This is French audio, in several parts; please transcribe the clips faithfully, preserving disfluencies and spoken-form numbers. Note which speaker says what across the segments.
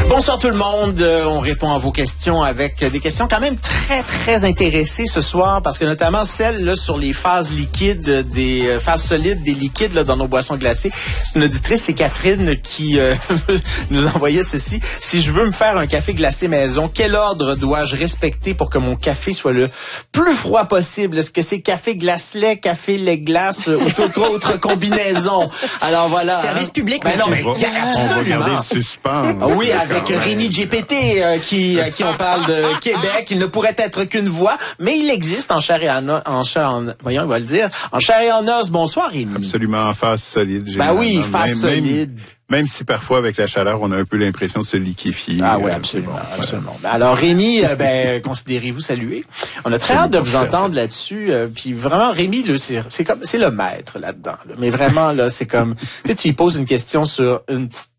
Speaker 1: Bonsoir tout le monde, on répond à vos questions avec des questions quand même très très intéressées ce soir parce que notamment celle là, sur les phases liquides, des euh, phases solides des liquides là, dans nos boissons glacées. C'est une auditrice, c'est Catherine qui euh, nous envoyait ceci. Si je veux me faire un café glacé maison, quel ordre dois-je respecter pour que mon café soit le plus froid possible? Est-ce que c'est café glace-lait, café lait-glace ou toute autre combinaison? Alors voilà.
Speaker 2: Service
Speaker 1: hein.
Speaker 2: public,
Speaker 1: ben non, mais
Speaker 3: on va, on va garder le suspense.
Speaker 1: Ah oui, avec Rémi G P T, euh, qui, à qui on parle de Québec. Il ne pourrait être qu'une voix, mais il existe en chair et en os, en chair en, voyons, il va le dire, en chair et en os. Bonsoir, Rémi.
Speaker 3: Absolument, en face solide.
Speaker 1: Ben oui, face
Speaker 3: même,
Speaker 1: solide.
Speaker 3: Même, même si parfois, avec la chaleur, on a un peu l'impression de se liquéfier.
Speaker 1: Ah oui, absolument, euh, absolument. Ben alors, Rémi, euh, ben, considérez-vous salué. On a très hâte de vous entendre là-dessus. Euh, puis vraiment, Rémi, là, c'est, c'est comme, c'est le maître là-dedans. Là. Mais vraiment, là, c'est comme, tu sais, tu lui poses une question sur une petite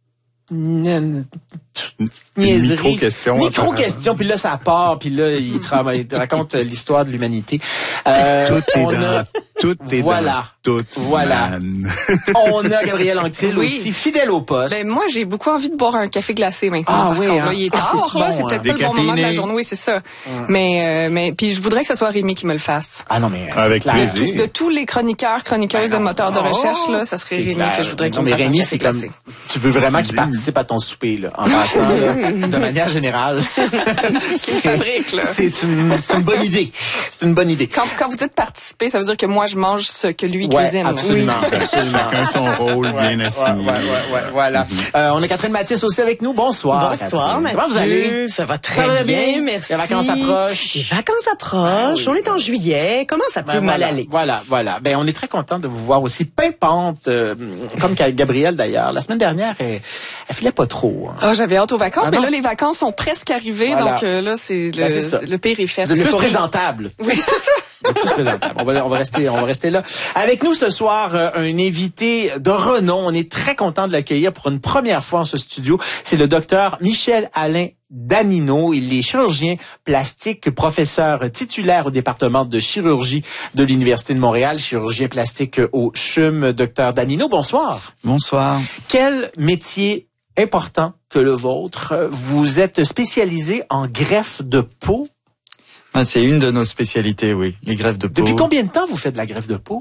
Speaker 1: Une, une niaiserie.
Speaker 3: Micro-question.
Speaker 1: Micro-question, puis là, ça part, puis là, il, tra- il raconte l'histoire de l'humanité. Euh,
Speaker 3: tout est
Speaker 1: on
Speaker 3: dans,
Speaker 1: a,
Speaker 3: tout est
Speaker 1: voilà.
Speaker 3: dans tout.
Speaker 1: Voilà. On a Gabrielle Anctil
Speaker 4: Oui.
Speaker 1: aussi, fidèle au poste.
Speaker 4: Ben, moi, j'ai beaucoup envie de boire un café glacé maintenant.
Speaker 1: Ah oui,
Speaker 4: contre,
Speaker 1: hein.
Speaker 4: là, il est
Speaker 1: Ah,
Speaker 4: tard,
Speaker 1: c'est-tu
Speaker 4: là,
Speaker 1: bon,
Speaker 4: c'est peut-être
Speaker 3: hein?
Speaker 4: pas le bon moment de la
Speaker 3: Décaféiné.
Speaker 4: journée, oui, c'est ça.
Speaker 1: Hum.
Speaker 4: Mais, euh, mais, puis je voudrais que ce soit Rémi qui me le fasse.
Speaker 1: Ah non, mais c'est
Speaker 3: Avec
Speaker 1: clair.
Speaker 3: plaisir.
Speaker 4: Tout- de tous les chroniqueurs, chroniqueuses
Speaker 1: Ben
Speaker 4: de
Speaker 1: non.
Speaker 4: moteurs de
Speaker 1: Oh,
Speaker 4: recherche, là, ça serait
Speaker 1: c'est
Speaker 4: Rémi
Speaker 1: clair.
Speaker 4: que je voudrais qu'il
Speaker 1: Non,
Speaker 4: me
Speaker 1: mais
Speaker 4: fasse un
Speaker 1: Rémi,
Speaker 4: café
Speaker 1: c'est comme,
Speaker 4: glacé.
Speaker 1: tu veux vraiment qu'il participe à ton souper, là, en passant, là, de manière générale.
Speaker 4: Qu'il fabrique, là.
Speaker 1: C'est une, c'est une bonne idée. C'est une bonne idée.
Speaker 4: Quand, quand vous dites participer, ça veut dire que moi, je mange ce que lui
Speaker 1: Ouais,
Speaker 4: cuisine.
Speaker 1: absolument,
Speaker 4: Oui.
Speaker 1: absolument.
Speaker 3: Chacun son rôle bien
Speaker 1: Ouais,
Speaker 3: assigné.
Speaker 1: ouais, ouais, ouais, voilà. Euh, on a Catherine Mathis aussi avec nous. Bonsoir.
Speaker 2: Bonsoir,
Speaker 1: Catherine.
Speaker 2: Mathieu.
Speaker 1: Comment vous allez?
Speaker 2: Ça va très
Speaker 1: Ça va
Speaker 2: bien,
Speaker 1: bien?
Speaker 2: merci.
Speaker 1: Les vacances approchent.
Speaker 2: Les vacances approchent.
Speaker 1: Ah oui.
Speaker 2: On est en juillet. Comment ça peut
Speaker 1: Ben,
Speaker 2: mal
Speaker 1: voilà,
Speaker 2: aller?
Speaker 1: Voilà, voilà. Ben, on est très content de vous voir aussi pimpante, euh, comme Gabrielle d'ailleurs. La semaine dernière, elle, elle filait pas trop. Hein.
Speaker 4: Ah, j'avais hâte aux vacances,
Speaker 1: Ah
Speaker 4: mais
Speaker 1: non?
Speaker 4: là, les vacances sont presque arrivées,
Speaker 1: Voilà.
Speaker 4: donc euh, là, c'est le,
Speaker 1: Ben, c'est ça.
Speaker 4: le pire est fait.
Speaker 1: Vous êtes plus
Speaker 4: Faut-
Speaker 1: présentable.
Speaker 4: Oui, c'est ça.
Speaker 1: Vous êtes plus présentable. On va, on va rester, on va rester là. Avec nous ce soir, euh, un invité de renom. On est très content de l'accueillir pour une première fois en ce studio. C'est le docteur Michel-Alain Danino. Il est chirurgien plastique, professeur titulaire au département de chirurgie de l'Université de Montréal, chirurgien plastique au C H U M. Docteur Danino, bonsoir.
Speaker 5: Bonsoir.
Speaker 1: Quel métier important que le vôtre? Vous êtes spécialisé en greffe de peau.
Speaker 5: Ah, c'est une de nos spécialités, oui, les greffes de peau.
Speaker 1: Depuis combien de temps vous faites de la greffe de peau?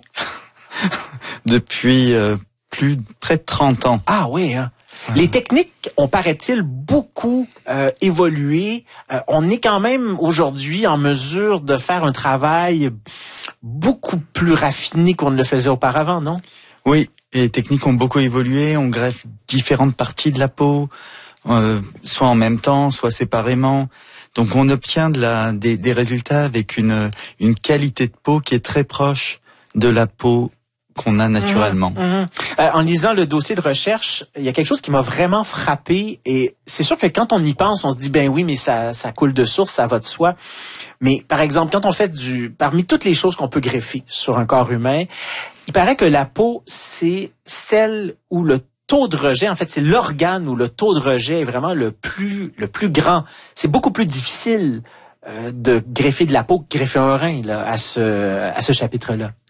Speaker 5: Depuis euh, plus près de trente ans.
Speaker 1: Ah oui, hein? Les techniques ont, paraît-il, beaucoup euh, évolué. Euh, on est quand même aujourd'hui en mesure de faire un travail beaucoup plus raffiné qu'on ne le faisait auparavant, non?
Speaker 5: Oui, les techniques ont beaucoup évolué. On greffe différentes parties de la peau, euh, soit en même temps, soit séparément. Donc on obtient de la, des, des résultats avec une, une qualité de peau qui est très proche de la peau qu'on a naturellement.
Speaker 1: Mmh, mmh. Euh, en lisant le dossier de recherche, il y a quelque chose qui m'a vraiment frappé et c'est sûr que quand on y pense, on se dit ben oui, mais ça, ça coule de source, ça va de soi. Mais par exemple, quand on fait du, parmi toutes les choses qu'on peut greffer sur un corps humain, il paraît que la peau, c'est celle où le taux de rejet, en fait, c'est l'organe où le taux de rejet est vraiment le plus, le plus grand. C'est beaucoup plus difficile euh, de greffer de la peau que greffer un rein là, à ce, à ce chapitre-là.